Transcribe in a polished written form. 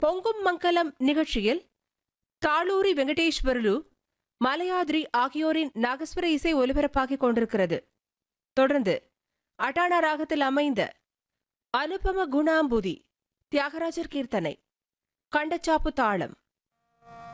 பொங்கும் மங்கலம் நிகழ்ச்சியில் தாளூரி வெங்கடேஸ்வரலு, மலையாத்ரி ஆகியோரின் நாகஸ்வர இசை ஒலிபரப்பாகிக் கொண்டிருக்கிறது. தொடர்ந்து அட்டானா ராகத்தில் அமைந்த அனுபம குணாம்புதி தியாகராஜர் கீர்த்தனை, கண்டச்சாப்பு தாளம்.